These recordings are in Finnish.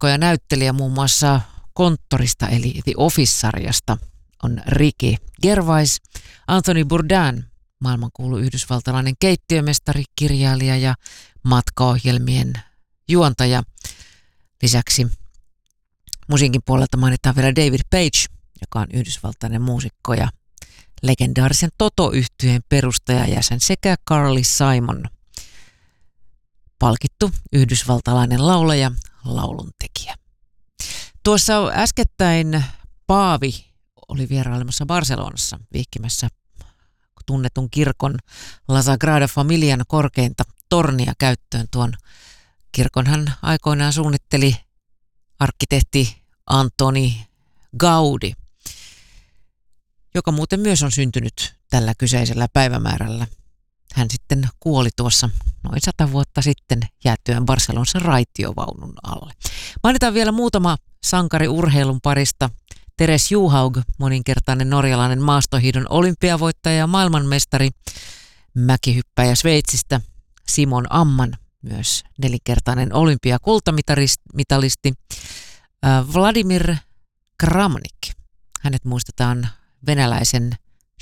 muusikko ja näyttelijä muun muassa Konttorista eli The Office-sarjasta on Ricky Gervais. Anthony Bourdain, maailmankuulu yhdysvaltalainen keittiömestari, kirjailija ja matkaohjelmien juontaja. Lisäksi musiikin puolelta mainitaan vielä David Page, joka on yhdysvaltainen muusikko ja legendaarisen Toto-yhtyeen perustajajäsen, sekä Carly Simon, palkittu yhdysvaltalainen laulaja, lauluntekijä. Tuossa äskettäin Paavi oli vierailemassa Barcelonassa vihkimässä tunnetun kirkon La Sagrada Familian korkeinta tornia käyttöön. Tuon kirkon hän aikoinaan suunnitteli arkkitehti Antoni Gaudi, joka muuten myös on syntynyt tällä kyseisellä päivämäärällä. Hän sitten kuoli tuossa noin 100 vuotta sitten jäätyään Barcelonassa raitiovaunun alle. Mainitaan vielä muutama sankari urheilun parista. Teres Johaug, moninkertainen norjalainen maastohiidon olympiavoittaja ja maailmanmestari, mäkihyppäjä Sveitsistä. Simon Amman, myös nelinkertainen olympiakultamitalisti. Vladimir Kramnik, hänet muistetaan venäläisenä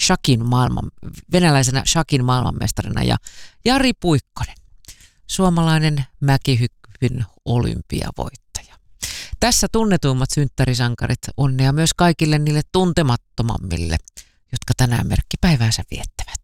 shakin maailmanmestarina, ja Jari Puikkonen, suomalainen mäkihyppyn olympiavoittaja. Tässä tunnetuimmat synttärisankarit. Onnea myös kaikille niille tuntemattomammille, jotka tänään merkkipäiväänsä viettävät.